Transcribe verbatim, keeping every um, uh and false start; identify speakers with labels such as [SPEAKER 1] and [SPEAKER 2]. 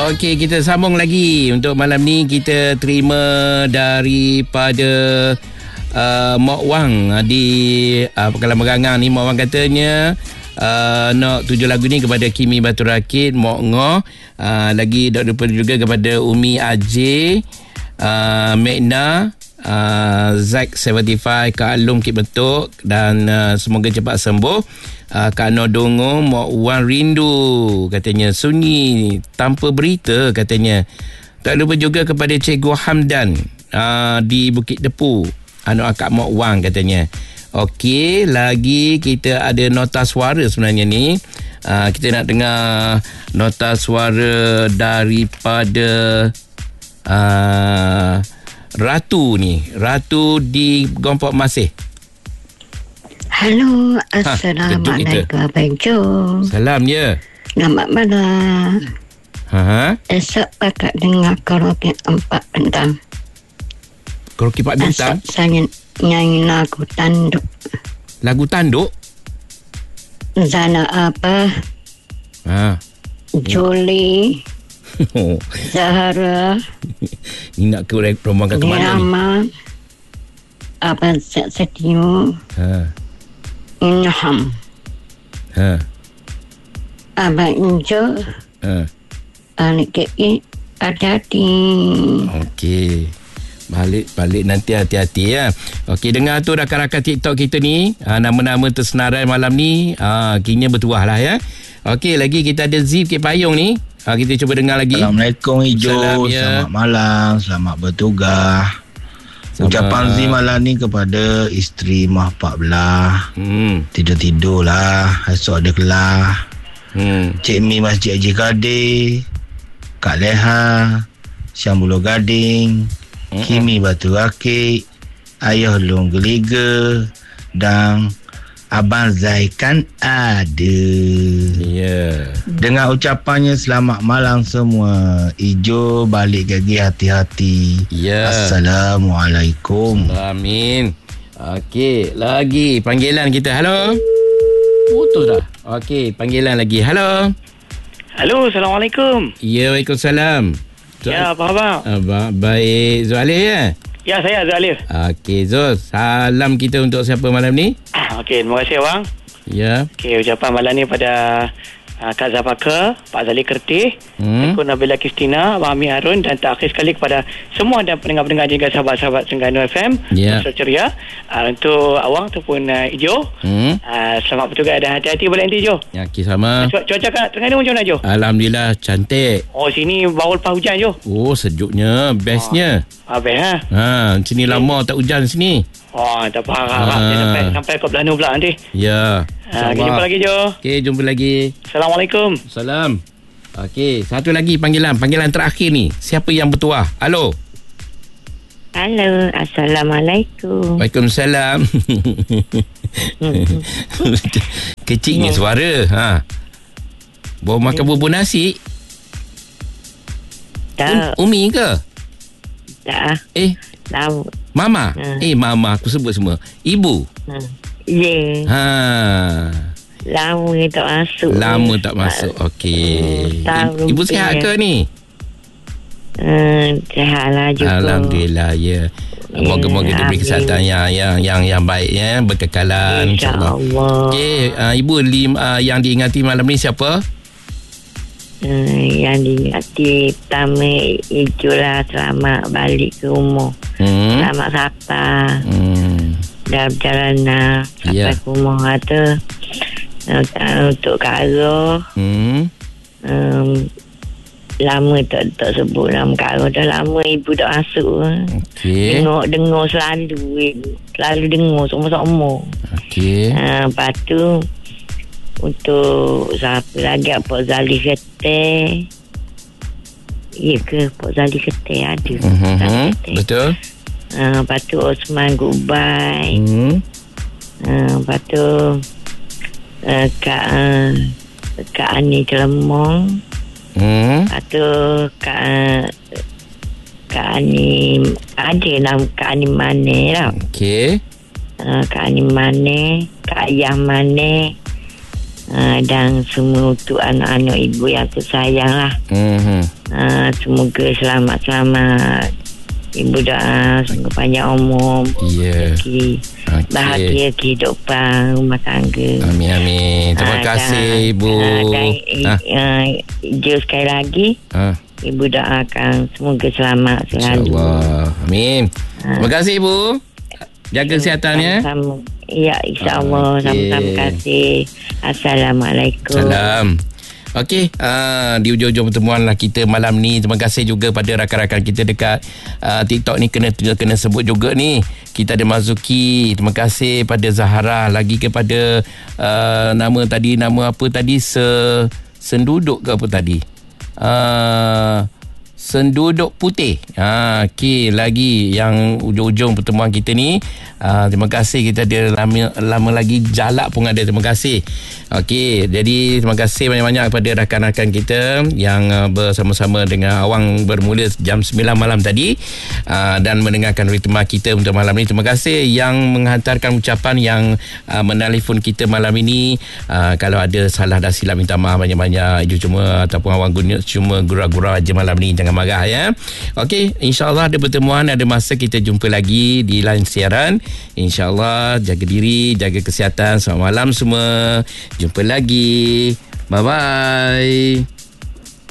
[SPEAKER 1] Okey, kita sambung lagi. Untuk malam ni kita terima daripada uh, Mok Wang di uh, Pekalan Merangang ni. Mok Wang katanya uh, nak tujuh lagu ni kepada Kimi Batu Rakit, Mok Ngoh, uh, lagi tak lupa juga kepada Umi Ajay, uh, Mekna, Uh, Zack tujuh puluh lima, Kak Alung Kit Bentuk, dan uh, semoga cepat sembuh. uh, Kak Nodongo, Mok Wan rindu katanya, sunyi tanpa berita katanya. Tak lupa juga kepada Cikgu Hamdan uh, di Bukit Depu, anak akak Mok Wan katanya. Okey, lagi kita ada nota suara sebenarnya ni. uh, Kita nak dengar nota suara daripada uh, Ratu ni, Ratu di Gompok Masih.
[SPEAKER 2] Halo, Assalamualaikum Abang Jo.
[SPEAKER 1] Salam je.
[SPEAKER 2] Selamat malam.
[SPEAKER 1] Ha.
[SPEAKER 2] Esok bakal dengar karaoke empat bintang.
[SPEAKER 1] Karaoke empat bintang?
[SPEAKER 2] Esok saya nyanyi lagu tanduk.
[SPEAKER 1] Lagu tanduk?
[SPEAKER 2] Zana apa?
[SPEAKER 1] Ha.
[SPEAKER 2] Jolie. Zahara.
[SPEAKER 1] Ni nak ke rombongan ke mana ni?
[SPEAKER 2] Rama. Abang Setiu.
[SPEAKER 1] Ha.
[SPEAKER 2] Inham.
[SPEAKER 1] Ha.
[SPEAKER 2] Abang Injo.
[SPEAKER 1] Ha.
[SPEAKER 2] Anik keki hati-hati.
[SPEAKER 1] Okey. Balik-balik nanti hati-hati ya. Okey, dengar tu rakan-rakan TikTok kita ni. Ha, nama-nama tersenarai malam ni. Ha, kini bertuah lah ya. Okey, lagi kita ada Zif Kek Payung ni. Ha, kita cuba dengar lagi.
[SPEAKER 3] Assalamualaikum Ijo.
[SPEAKER 1] Salam, ya.
[SPEAKER 3] Selamat malam. Selamat bertugas. Sama. Ucapan Zee malam ni kepada isteri Mah Pak Belah.
[SPEAKER 1] Hmm.
[SPEAKER 3] Tidur-tidur lah. Esok ada kelas.
[SPEAKER 1] Hmm.
[SPEAKER 3] Cik Mi Masjid Haji Kadir. Kak Leha. Syambulo Gading. Hmm. Kimi Batu Rakit. Ayah Long Geliga. Dan Abang Zai kan ada.
[SPEAKER 1] Ya. Yeah.
[SPEAKER 3] Dengan ucapannya selamat malam semua. Ijo balik lagi hati-hati.
[SPEAKER 1] Ya. Yeah.
[SPEAKER 3] Assalamualaikum.
[SPEAKER 1] Amin. Okey, lagi panggilan kita. Halo. Putus dah. Okey, panggilan lagi. Halo.
[SPEAKER 4] Halo, Assalamualaikum.
[SPEAKER 1] Ya, Waalaikumsalam.
[SPEAKER 4] Ya, apa khabar?
[SPEAKER 1] Abang baik. Zualif ya?
[SPEAKER 4] Ya, saya Zualif.
[SPEAKER 1] Okey, Zul. Salam kita untuk siapa malam ni?
[SPEAKER 4] Okey, terima kasih abang.
[SPEAKER 1] Ya.
[SPEAKER 4] Okey, ucapan malam ni pada uh, Kak Zafaka, Pak Zali Kertih, hmm. Tukun Nabila Kristina, Abang Amir Harun, dan terakhir sekali kepada semua dan pendengar-pendengar juga sahabat-sahabat Terengganu F M.
[SPEAKER 1] Ya.
[SPEAKER 4] Yeah. Ceria. Uh, untuk awang ataupun uh, Ijo. Hmm. Uh, selamat bertugas dan hati-hati balik nanti Ijo.
[SPEAKER 1] Ya, okey sama.
[SPEAKER 4] Cuaca, cuaca kat Terengganu macam mana Jo?
[SPEAKER 1] Alhamdulillah cantik.
[SPEAKER 4] Oh, sini baru lepas hujan Jo.
[SPEAKER 1] Oh, sejuknya, bestnya.
[SPEAKER 4] Ah, best ha.
[SPEAKER 1] Ha, sini lama tak hujan sini.
[SPEAKER 4] Oh, tak apa harap ha. sampai sampai ke Belanu pula nanti.
[SPEAKER 1] Ya.
[SPEAKER 4] Ha, jumpa lagi Jo.
[SPEAKER 1] Okey, jumpa lagi.
[SPEAKER 4] Assalamualaikum.
[SPEAKER 1] Salam. Okey, satu lagi panggilan, panggilan terakhir ni. Siapa yang bertuah? Halo.
[SPEAKER 2] Halo, Assalamualaikum.
[SPEAKER 1] Waalaikumsalam. Kecilnya suara. Ha. Bawa makan bubur nasi.
[SPEAKER 2] Tak.
[SPEAKER 1] Um, Umi ke?
[SPEAKER 2] Tak.
[SPEAKER 1] Eh,
[SPEAKER 2] tahu.
[SPEAKER 1] Mama.
[SPEAKER 2] Ha.
[SPEAKER 1] Eh, Mama aku sebut semua. Ibu.
[SPEAKER 2] Ha. Ya.
[SPEAKER 1] Ha.
[SPEAKER 2] Lama tak masuk.
[SPEAKER 1] Lama tak masuk. Okey.
[SPEAKER 2] Hmm,
[SPEAKER 1] Ibu sihat ke ni?
[SPEAKER 2] Hmm, sihatlah juga.
[SPEAKER 1] Alhamdulillah ya. Moga-moga
[SPEAKER 2] ya,
[SPEAKER 1] diberi kesihatan yang yang yang yang baik ya, berkekalan
[SPEAKER 2] insya-Allah.
[SPEAKER 1] Okey, uh, ibu lim, uh, yang diingati malam ni siapa?
[SPEAKER 2] Hmm, yang diingati pertama itulah selamat balik ke rumah. Hmm. Selamat sampai. Hmm. Dah perjalanan sampai yeah. ke rumah tu. Untuk Kak Aro. Hmm. Um, lama tak tak sebut nama Kak Aro. Dah lama ibu tak masuk.
[SPEAKER 1] Okey.
[SPEAKER 2] Dengar, dengar selalu. Selalu dengar semua-semua.
[SPEAKER 1] Okey.
[SPEAKER 2] Uh, lepas tu, untuk siapa lagi? Pak Zali Keteh. Ya ke? Pak Zali Keteh ada.
[SPEAKER 1] Uh-huh. Betul.
[SPEAKER 2] Uh, lepas tu Osman Gubai. Hmm. Uh, lepas tu uh, Kak uh, Kak Ani Celemong. Hmm. Lepas tu Kak uh, Kak Ani ada nama Kak Ani Mane lah. Okey. Uh, Kak Ani Mane, Kak Ayah Mane. uh, dan semua untuk anak-anak ibu yang tersayang lah. Mm-hmm. Uh, semoga selamat-selamat. Ibu doa semoga panjang umur.
[SPEAKER 1] Ya. Yeah.
[SPEAKER 2] Okay. Bahagia kehidupan rumah tangga.
[SPEAKER 1] Amin amin. Terima uh, kasih dan, ibu.
[SPEAKER 2] Uh, dan ha? uh, uh, sekali lagi. Ha? Ibu doakan semoga selamat selalu.
[SPEAKER 1] InsyaAllah. Amin. Ha. Terima kasih ibu. Jaga kesihatannya.
[SPEAKER 2] Ya, insyaAllah. Okay. Sama-sama. Terima kasih. Assalamualaikum.
[SPEAKER 1] Salam. Okey, uh, di ujung-ujung pertemuan lah kita malam ni. Terima kasih juga pada rakan-rakan kita dekat uh, TikTok ni. Kena kena sebut juga ni. Kita ada Mazuki. Terima kasih pada Zahara. Lagi kepada uh, nama tadi, nama apa tadi? Se, senduduk ke apa tadi? Uh, Senduduk Putih. Ha, okey, lagi yang ujung-ujung pertemuan kita ni. Uh, terima kasih, kita ada lama, lama lagi Jalak pun ada. Terima kasih. Okey, jadi terima kasih banyak-banyak kepada rakan-rakan kita yang uh, bersama-sama dengan Awang bermula jam sembilan malam tadi uh, dan mendengarkan ritma kita untuk malam ni. Terima kasih yang menghantarkan ucapan, yang uh, menelefon kita malam ini. Uh, kalau ada salah dan silap, minta maaf banyak-banyak. Itu cuma ataupun Awang guna cuma gurau-gurau aja malam ni. Jangan marah ya. Okey, insya-Allah ada pertemuan, ada masa kita jumpa lagi di lain siaran. Insya-Allah, jaga diri, jaga kesihatan. Selamat malam semua. Jumpa lagi. Bye bye.